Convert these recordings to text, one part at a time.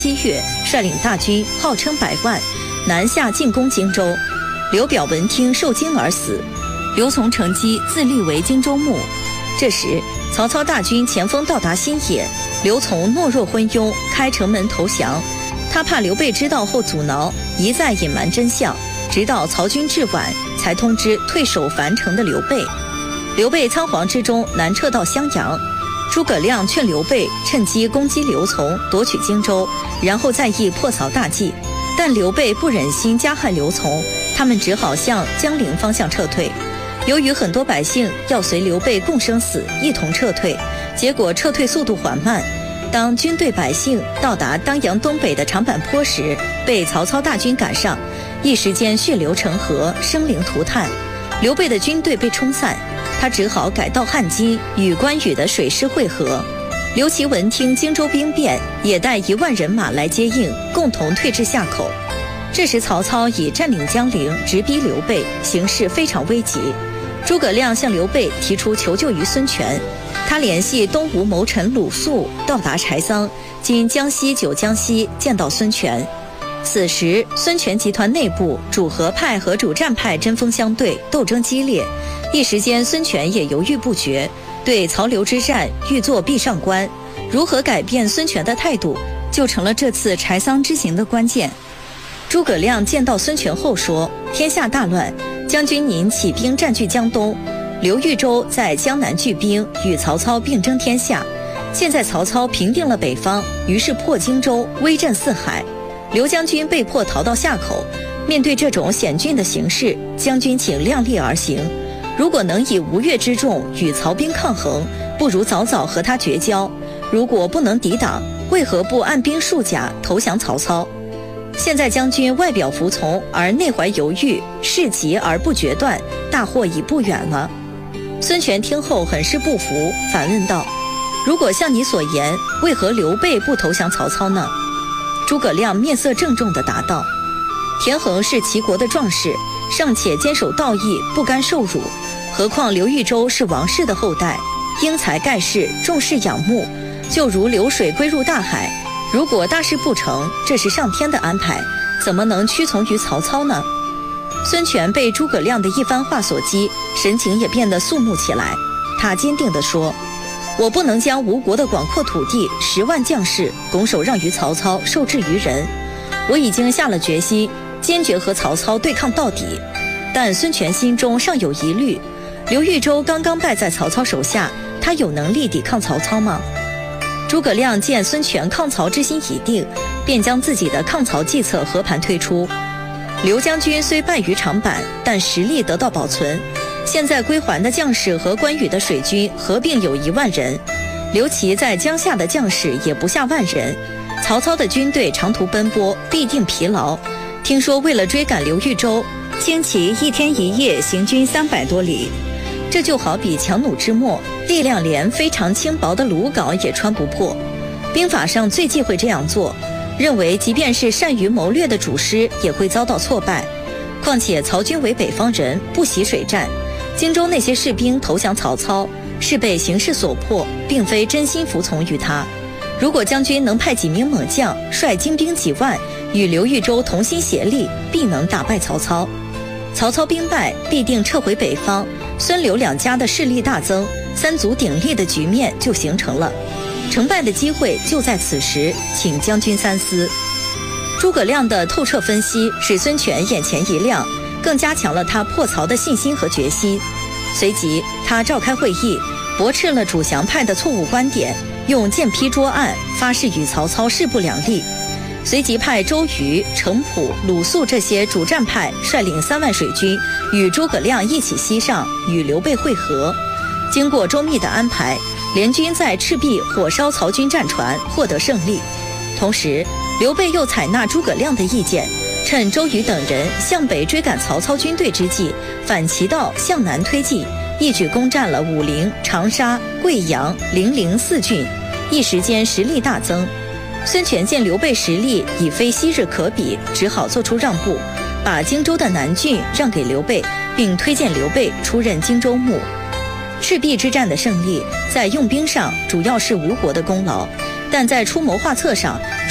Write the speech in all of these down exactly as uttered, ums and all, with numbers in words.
七月，率领大军号称百万，南下进攻荆州。刘表闻听受惊而死，刘琮乘机自立为荆州牧。这时，曹操大军前锋到达新野，刘琮懦弱昏庸，开城门投降。他怕刘备知道后阻挠，一再隐瞒真相，直到曹军至晚，才通知退守樊城的刘备。刘备仓皇之中南撤到襄阳。诸葛亮劝刘备趁机攻击刘琮，夺取荆州，然后再议破曹大计。但刘备不忍心加害刘琮，他们只好向江陵方向撤退。由于很多百姓要随刘备共生死，一同撤退，结果撤退速度缓慢。当军队百姓到达当阳东北的长坂坡时，被曹操大军赶上，一时间血流成河，生灵涂炭。刘备的军队被冲散，他只好改道汉津，与关羽的水师会合。刘琦闻听荆州兵变，也带一万人马来接应，共同退至夏口。这时曹操已占领江陵，直逼刘备，形势非常危急。诸葛亮向刘备提出求救于孙权，他联系东吴谋臣鲁肃到达柴桑（今江西九江西），见到孙权。此时孙权集团内部主和派和主战派针锋相对，斗争激烈，一时间孙权也犹豫不决，对曹刘之战欲做壁上观。如何改变孙权的态度，就成了这次柴桑之行的关键。诸葛亮见到孙权后说：天下大乱，将军您起兵占据江东，刘豫州在江南聚兵，与曹操并争天下。现在曹操平定了北方，于是破荆州，威震四海。刘将军被迫逃到夏口，面对这种险峻的形势，将军请量力而行。如果能以吴越之众与曹兵抗衡，不如早早和他绝交；如果不能抵挡，为何不按兵束甲投降曹操？现在将军外表服从，而内怀犹豫，事急而不决断，大祸已不远了。孙权听后很是不服，反问道：如果像你所言，为何刘备不投降曹操呢？诸葛亮面色郑重地答道：田横是齐国的壮士，尚且坚守道义，不甘受辱，何况刘豫州是王室的后代，英才盖世，众士仰慕，就如流水归入大海。如果大事不成，这是上天的安排，怎么能屈从于曹操呢？孙权被诸葛亮的一番话所激，神情也变得肃穆起来。他坚定地说：我不能将吴国的广阔土地、十万将士拱手让于曹操，受制于人。我已经下了决心，坚决和曹操对抗到底。但孙权心中尚有疑虑，刘豫州刚刚败在曹操手下，他有能力抵抗曹操吗？诸葛亮见孙权抗曹之心已定，便将自己的抗曹计策和盘推出。刘将军虽败于长坂，但实力得到保存。现在归还的将士和关羽的水军合并有一万人，刘琦在江夏的将士也不下万人。曹操的军队长途奔波，必定疲劳。听说为了追赶刘豫州，轻骑一天一夜行军三百多里。这就好比强弩之末，力量连非常轻薄的鲁缟也穿不破。兵法上最忌讳这样做，认为即便是善于谋略的主师也会遭到挫败。况且曹军为北方人，不习水战，荆州那些士兵投降曹操，是被形势所迫，并非真心服从于他。如果将军能派几名猛将，率精兵几万，与刘豫州同心协力，必能打败曹操。曹操兵败，必定撤回北方，孙刘两家的势力大增，三足鼎立的局面就形成了。成败的机会就在此时，请将军三思。诸葛亮的透彻分析使孙权眼前一亮，更加强了他破曹的信心和决心。随即他召开会议，驳斥了主降派的错误观点，用剑劈桌案，发誓与曹操势不两立。随即派周瑜、程普、鲁肃这些主战派率领三万水军，与诸葛亮一起西上，与刘备会合。经过周密的安排，联军在赤壁火烧曹军战船，获得胜利。同时刘备又采纳诸葛亮的意见，趁周瑜等人向北追赶曹操军队之际，反其道向南推进，一举攻占了武陵、长沙、贵阳、零陵四郡，一时间实力大增。孙权见刘备实力已非昔日可比，只好做出让步，把荆州的南郡让给刘备，并推荐刘备出任荆州牧。赤壁之战的胜利，在用兵上主要是吴国的功劳，但在出谋划策上，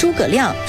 诸葛亮